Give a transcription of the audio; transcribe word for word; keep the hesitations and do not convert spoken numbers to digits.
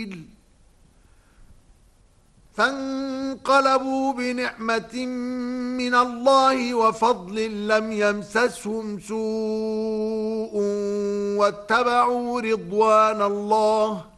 فانقلبوا بنعمة من الله وفضل لم يمسسهم سوء واتبعوا رضوان الله